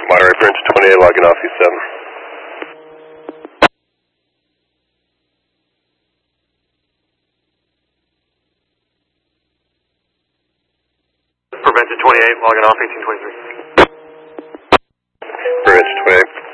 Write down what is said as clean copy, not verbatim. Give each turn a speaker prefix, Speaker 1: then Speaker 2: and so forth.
Speaker 1: Monterey Prince 28, logging off E7.
Speaker 2: Prevented 28, logging off 1823.
Speaker 1: Prevented 28.